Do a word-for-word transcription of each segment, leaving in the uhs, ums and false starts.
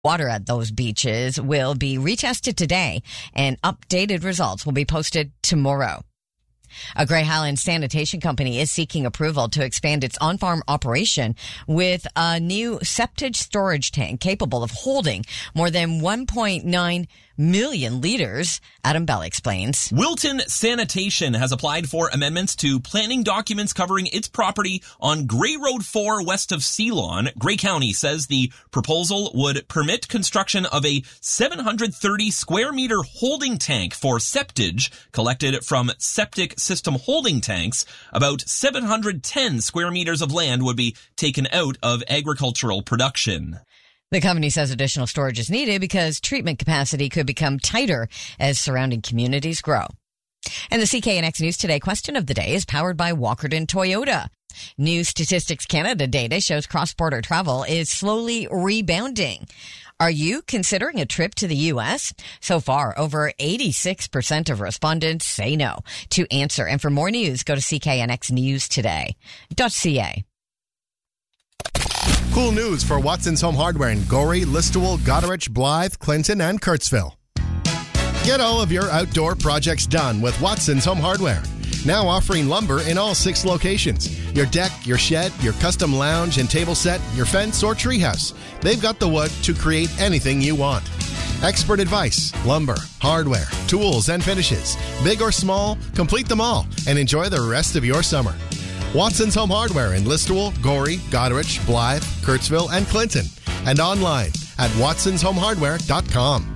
Water at those beaches will be retested today, and updated results will be posted tomorrow. A Grey Highlands sanitation company is seeking approval to expand its on-farm operation with a new septic storage tank capable of holding more than one point nine million liters. Adam Bell explains. Wilton Sanitation has applied for amendments to planning documents covering its property on Grey Road four west of Ceylon. Grey County says the proposal would permit construction of a seven hundred thirty square meter holding tank for septage collected from septic system holding tanks. About seven hundred ten square meters of land would be taken out of agricultural production. The company says additional storage is needed because treatment capacity could become tighter as surrounding communities grow. And the C K N X News Today question of the day is powered by Walkerton Toyota. New Statistics Canada data shows cross-border travel is slowly rebounding. Are you considering a trip to the U S? So far, over eighty-six percent of respondents say no. To answer and for more news, go to C K N X News Today dot C A. Cool news for Watson's Home Hardware in Gorey, Listowel, Goderich, Blythe, Clinton, and Kurtzville. Get all of your outdoor projects done with Watson's Home Hardware. Now offering lumber in all six locations. Your deck, your shed, your custom lounge and table set, your fence or treehouse. They've got the wood to create anything you want. Expert advice, lumber, hardware, tools, and finishes. Big or small, complete them all and enjoy the rest of your summer. Watson's Home Hardware in Listowel, Gorey, Goderich, Blythe, Kurtzville, and Clinton. And online at watsons home hardware dot com.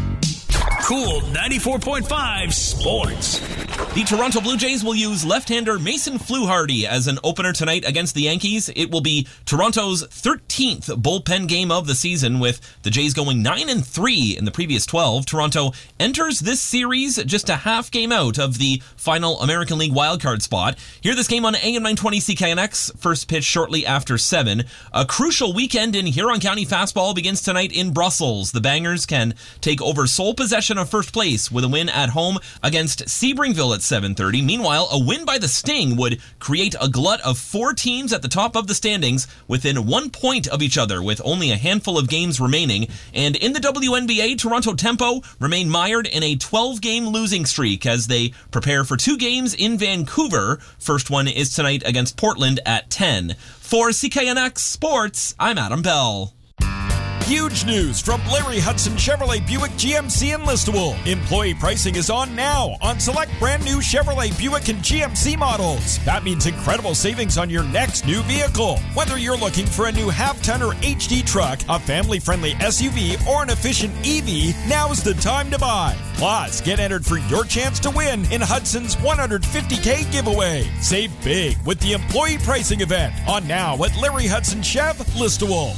Cool ninety-four point five Sports. The Toronto Blue Jays will use left-hander Mason Fluharty as an opener tonight against the Yankees. It will be Toronto's thirteenth bullpen game of the season, with the Jays going nine and three in the previous twelve. Toronto enters this series just a half game out of the final American League wildcard spot. Hear this game on A M nine twenty C K N X. First pitch shortly after seven. A crucial weekend in Huron County fastball begins tonight in Brussels. The Bangers can take over sole possession of first place with a win at home against Sebringville at seven thirty. Meanwhile, a win by the Sting would create a glut of four teams at the top of the standings within one point of each other with only a handful of games remaining. And in the W N B A, Toronto Tempo remain mired in a twelve-game losing streak as they prepare for two games in Vancouver. First one is tonight against Portland at ten. For C K N X Sports, I'm Adam Bell. Huge news from Larry Hudson Chevrolet Buick G M C in Listowel. Employee pricing is on now on select brand new Chevrolet Buick and G M C models. That means incredible savings on your next new vehicle. Whether you're looking for a new half-ton or H D truck, a family-friendly S U V, or an efficient E V, now's the time to buy. Plus, get entered for your chance to win in Hudson's one hundred fifty K giveaway. Save big with the employee pricing event on now at Larry Hudson Chev Listowel.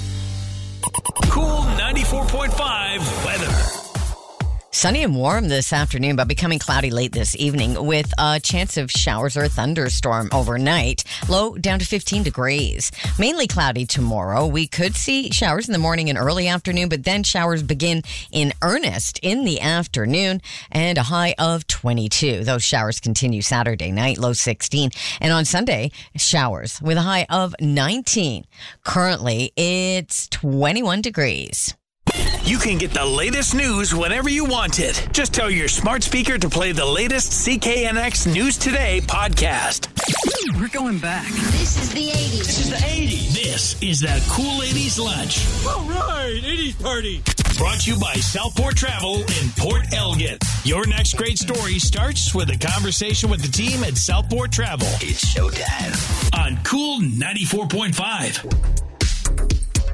Cool ninety-four point five weather. Sunny and warm this afternoon, but becoming cloudy late this evening with a chance of showers or a thunderstorm overnight. Low down to fifteen degrees. Mainly cloudy tomorrow. We could see showers in the morning and early afternoon, but then showers begin in earnest in the afternoon and a high of twenty-two. Those showers continue Saturday night, low sixteen. And on Sunday, showers with a high of nineteen. Currently, it's twenty-one degrees. You can get the latest news whenever you want it. Just tell your smart speaker to play the latest C K N X News Today podcast. We're going back. This is the eighties. This is the eighties. This is the Cool eighties Lunch. All right, eighties party. Brought to you by Southport Travel in Port Elgin. Your next great story starts with a conversation with the team at Southport Travel. It's showtime. On Cool ninety-four point five.